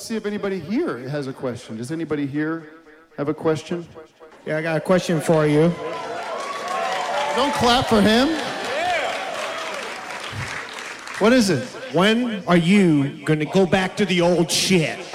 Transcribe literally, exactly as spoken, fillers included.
see if anybody here has a question. Does anybody here have a question? Yeah, I got a question for you. Don't clap for him. What is it? When are you gonna go back to the old shit?